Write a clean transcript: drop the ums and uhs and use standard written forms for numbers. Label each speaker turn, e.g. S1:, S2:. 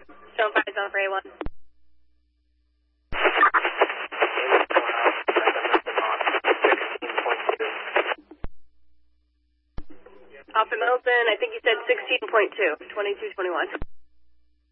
S1: Zone 5, zone for A1. Off in Middleton, I think you said 16.2, 2221.